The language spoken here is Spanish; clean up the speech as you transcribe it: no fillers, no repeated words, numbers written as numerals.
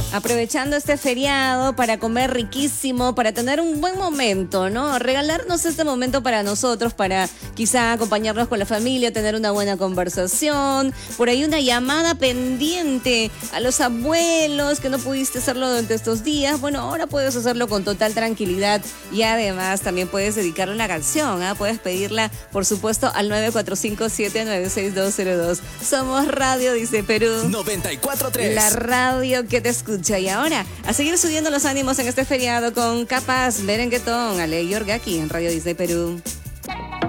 Aprovechando este feriado para comer riquísimo, para tener un buen momento, ¿no? Regalarnos este momento para nosotros, para quizá acompañarnos con la familia, tener una buena conversación, por ahí una llamada pendiente a los abuelos que no pudiste hacerlo durante estos días. Bueno, ahora puedes hacerlo con total tranquilidad y además también puedes dedicarle una canción, ¿eh? Puedes pedirla, por supuesto, al 945-796-202. Somos Radio Dice Perú. 94.3. La radio que te escucha. Y ahora, a seguir subiendo los ánimos en este feriado con Capaz, Berenguetón, Ale Yorgaki en Radio Dice Perú.